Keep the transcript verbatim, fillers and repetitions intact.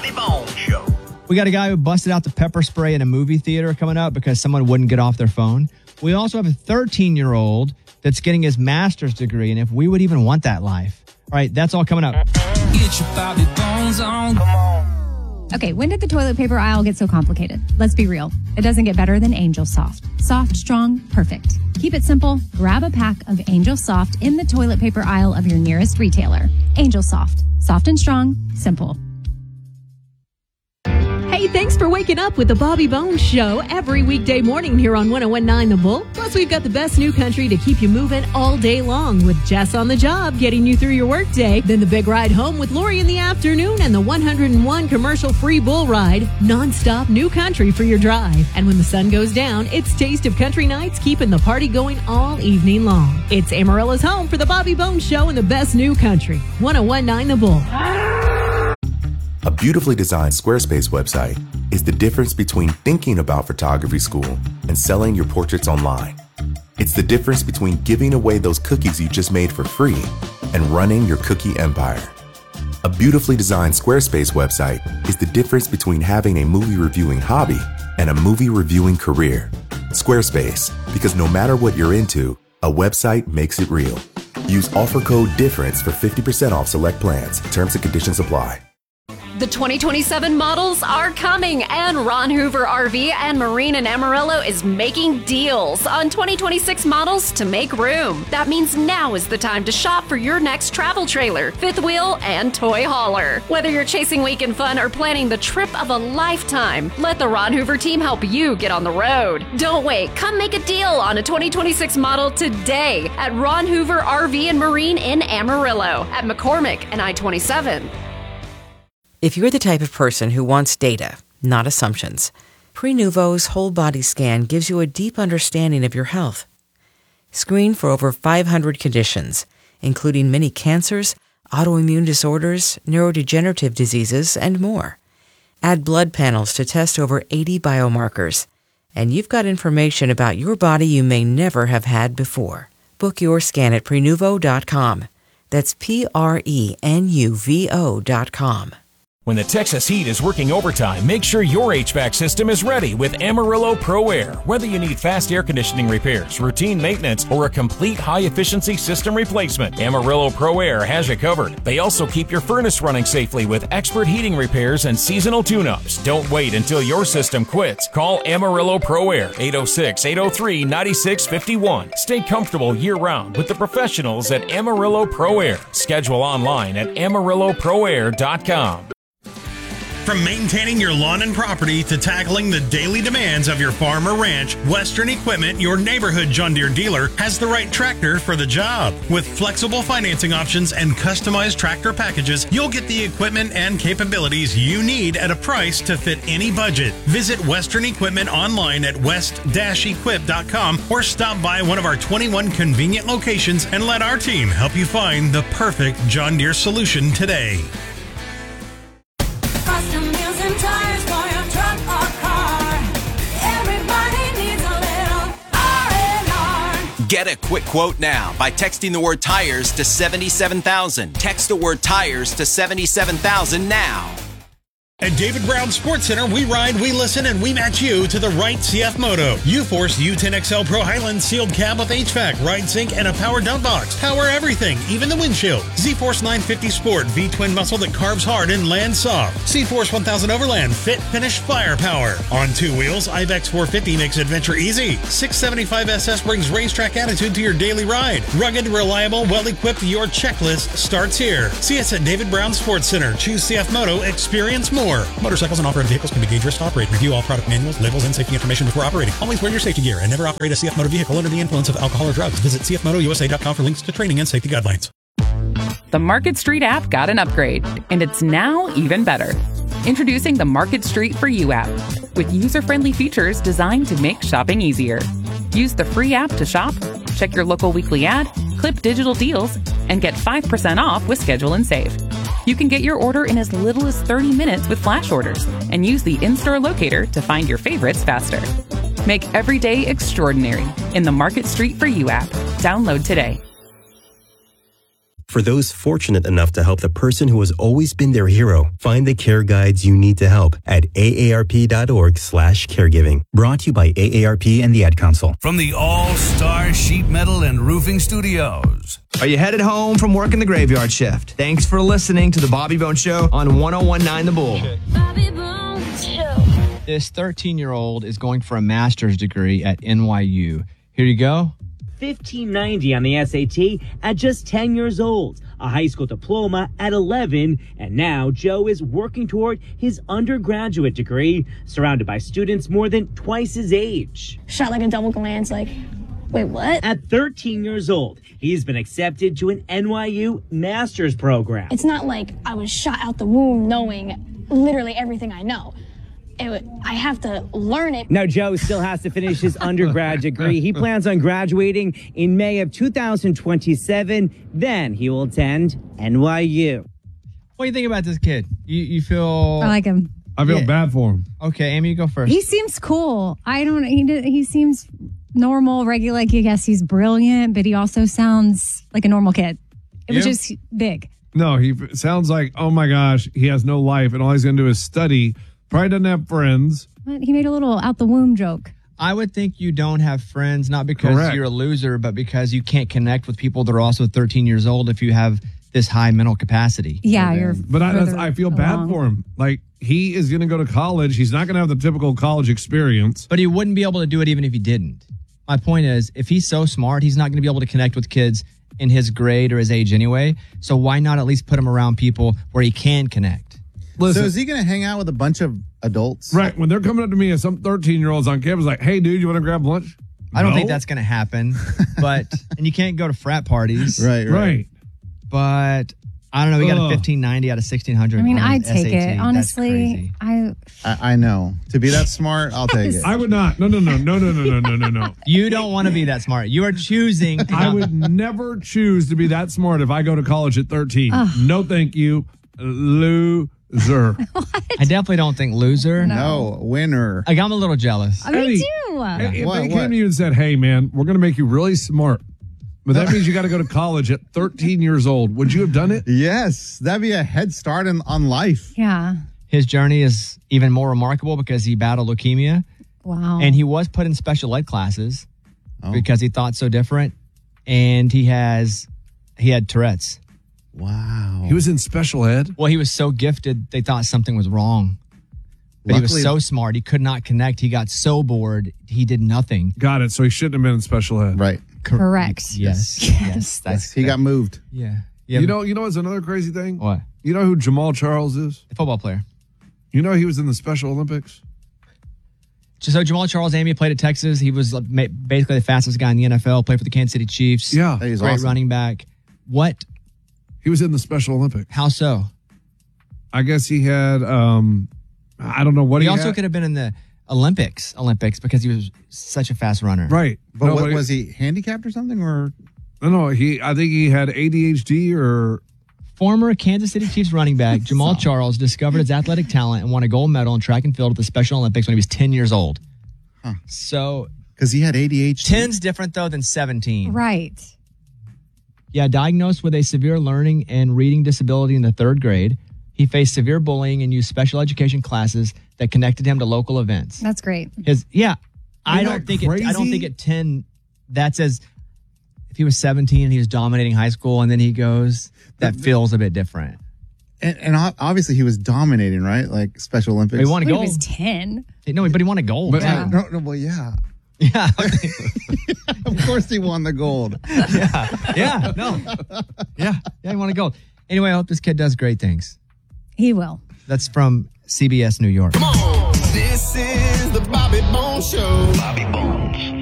Bobby Bones Show. We got a guy who busted out the pepper spray in a movie theater coming up because someone wouldn't get off their phone. We also have a thirteen-year-old that's getting his master's degree, and if we would even want that life. All right, that's all coming up. Get your Bobby Bones on. Come on. Okay, when did the toilet paper aisle get so complicated? Let's be real. It doesn't get better than Angel Soft. Soft, strong, perfect. Keep it simple. Grab a pack of Angel Soft in the toilet paper aisle of your nearest retailer. Angel Soft. Soft and strong. Simple. Hey, thanks for waking up with the Bobby Bones Show every weekday morning here on one oh one point nine The Bull. Plus, we've got the best new country to keep you moving all day long with Jess on the job, getting you through your workday. Then the big ride home with Lori in the afternoon and the one hundred one commercial-free bull ride. Non-stop new country for your drive. And when the sun goes down, it's Taste of Country Nights, keeping the party going all evening long. It's Amarella's home for the Bobby Bones Show and the best new country. one oh one point nine The Bull. A beautifully designed Squarespace website is the difference between thinking about photography school and selling your portraits online. It's the difference between giving away those cookies you just made for free and running your cookie empire. A beautifully designed Squarespace website is the difference between having a movie reviewing hobby and a movie reviewing career. Squarespace, because no matter what you're into, a website makes it real. Use offer code DIFFERENCE for fifty percent off select plans. Terms and conditions apply. The twenty twenty-seven models are coming, and Ron Hoover R V and Marine in Amarillo is making deals on twenty twenty-six models to make room. That means now is the time to shop for your next travel trailer, fifth wheel, and toy hauler. Whether you're chasing weekend fun or planning the trip of a lifetime, let the Ron Hoover team help you get on the road. Don't wait. Come make a deal on a twenty twenty-six model today at Ron Hoover R V and Marine in Amarillo at McCormick and I twenty-seven. If you're the type of person who wants data, not assumptions, Prenuvo's whole body scan gives you a deep understanding of your health. Screen for over five hundred conditions, including many cancers, autoimmune disorders, neurodegenerative diseases, and more. Add blood panels to test over eighty biomarkers, and you've got information about your body you may never have had before. Book your scan at Prenuvo dot com. That's P R E N U V O dot com. When the Texas heat is working overtime, make sure your H V A C system is ready with Amarillo Pro Air. Whether you need fast air conditioning repairs, routine maintenance, or a complete high-efficiency system replacement, Amarillo Pro Air has you covered. They also keep your furnace running safely with expert heating repairs and seasonal tune-ups. Don't wait until your system quits. Call Amarillo Pro Air, eight oh six, eight oh three, nine six five one. Stay comfortable year-round with the professionals at Amarillo Pro Air. Schedule online at Amarillo Pro Air dot com. From maintaining your lawn and property to tackling the daily demands of your farm or ranch, Western Equipment, your neighborhood John Deere dealer, has the right tractor for the job. With flexible financing options and customized tractor packages, you'll get the equipment and capabilities you need at a price to fit any budget. Visit Western Equipment online at west dash equip dot com or stop by one of our twenty-one convenient locations and let our team help you find the perfect John Deere solution today. Custom wheels and tires for your truck or car. Everybody needs a little R and R. Get a quick quote now by texting the word tires to seventy-seven thousand. Text the word tires to seventy-seven thousand now. At David Brown Sports Center, we ride, we listen, and we match you to the right C F Moto. U-Force U ten X L Pro Highland sealed cab with H V A C, ride sync, and a power dump box. Power everything, even the windshield. Z-Force nine fifty Sport, V-twin muscle that carves hard and lands soft. C-Force one thousand Overland, fit, finish, firepower. On two wheels, I V E X four fifty makes adventure easy. six seventy-five S S brings racetrack attitude to your daily ride. Rugged, reliable, well-equipped, your checklist starts here. See us at David Brown Sports Center. Choose C F Moto, experience more. Motorcycles and off-road vehicles can be dangerous to operate. Review all product manuals, labels, and safety information before operating. Always wear your safety gear and never operate a C F Moto vehicle under the influence of alcohol or drugs. Visit C F Moto U S A dot com for links to training and safety guidelines. The Market Street app got an upgrade, and it's now even better. Introducing the Market Street for You app, with user-friendly features designed to make shopping easier. Use the free app to shop, check your local weekly ad, clip digital deals, and get five percent off with Schedule and Save. You can get your order in as little as thirty minutes with flash orders and use the in-store locator to find your favorites faster. Make every day extraordinary in the Market Street for You app. Download today. For those fortunate enough to help the person who has always been their hero, find the care guides you need to help at aarp.org slash caregiving. Brought to you by A A R P and the Ad Council. From the All-Star Sheet Metal and Roofing Studios. Are you headed home from working the graveyard shift? Thanks for listening to the Bobby Bones Show on one oh one point nine The Bull. Bobby Bones Show. This thirteen-year-old is going for a master's degree at N Y U. Here you go. fifteen ninety on the S A T at just ten years old, a high school diploma at eleven, and now Joe is working toward his undergraduate degree, surrounded by students more than twice his age. Shot like a double glance, like, wait, what? At thirteen years old, he's been accepted to an N Y U master's program. It's not like I was shot out the womb knowing literally everything I know. It, I have to learn it. Now, Joe still has to finish his undergrad degree. He plans on graduating in May of two thousand twenty-seven. Then he will attend N Y U. What do you think about this kid? You, you feel... I like him. I feel Yeah. bad for him. Okay, Amy, you go first. He seems cool. I don't. He he seems normal, regular. Like, I guess he's brilliant, but he also sounds like a normal kid, which Yeah. is big. No, he f- sounds like, oh my gosh, he has no life and all he's going to do is study. Probably doesn't have friends. But he made a little out the womb joke. I would think you don't have friends, not because Correct. you're a loser, but because you can't connect with people that are also thirteen years old if you have this high mental capacity. Yeah, you're. But I, that's, further I feel bad along. for him. Like, he is going to go to college. He's not going to have the typical college experience. But he wouldn't be able to do it even if he didn't. My point is, if he's so smart, he's not going to be able to connect with kids in his grade or his age anyway. So why not at least put him around people where he can connect? Listen, So is he going to hang out with a bunch of adults? right, when they're coming up to me as some thirteen-year-olds on campus like, hey, dude, you want to grab lunch? I don't No. think that's going to happen. But, and you can't go to frat parties. Right, right. Right. But I don't know. We got a Ugh. fifteen ninety out of sixteen hundred. I mean, on I'd his take S A T. it. That's Honestly, crazy. I. I, I know. To be that smart, I'll take it. I would not. No, no, no, no, no, no, no, no, no, no. You don't want to be that smart. You are choosing. to I not- would never choose to be that smart if I go to college at thirteen. No, thank you. Loser. I definitely don't think loser. No, winner. Like, I'm a little jealous. I mean, Eddie, too. If What, they came what? to you and said, hey, man, we're going to make you really smart, but that means you got to go to college at thirteen years old, would you have done it? Yes, that'd be a head start in, on life. Yeah. His journey is even more remarkable because he battled leukemia Wow. and he was put in special ed classes Oh. because he thought so different. And he has, he had Tourette's. Wow. He was in special ed. Well, he was so gifted, they thought something was wrong. But he Luckily- was so smart, he could not connect. He got so bored, he did nothing. Got it. So he shouldn't have been in special ed. Right. Correct. Yes. Yes. That's He got moved. Yeah. You know, you know what's another crazy thing? What? You know who Jamal Charles is? A football player. You know he was in the Special Olympics? So Jamal Charles, Amy played at Texas. He was uh, ma- basically the fastest guy in the N F L, played for the Kansas City Chiefs. Yeah. Hey, he's Great awesome. running back. What? He was in the Special Olympics. How so? I guess he had, um, I don't know what He he, also had. could have been in the Olympics, Olympics because he was such a fast runner. Right. But No, what, but was he handicapped or something? Or No, no, he. I think he had A D H D or Former Kansas City Chiefs running back Jamal Charles discovered his athletic talent and won a gold medal in track and field at the Special Olympics when he was ten years old. Huh. So because he had A D H D. ten's different though than seventeen. Right. Yeah, diagnosed with a severe learning and reading disability in the third grade. He faced severe bullying and used special education classes that connected him to local events. That's great. His yeah, I Isn't don't that think it, I don't crazy? think at ten that's as if he was seventeen and he was dominating high school and then he goes that feels a bit different. And, and ob- obviously he was dominating, right? Like Special Olympics. He won a When he gold. was ten. No, but he won a gold. But- too. Yeah. No, no, well, yeah. Yeah. Of course he won the gold. yeah. Yeah. No. Yeah. Yeah. He won a gold. Anyway, I hope this kid does great things. He will. That's from C B S New York. This is the Bobby Bones Show. Bobby Bones.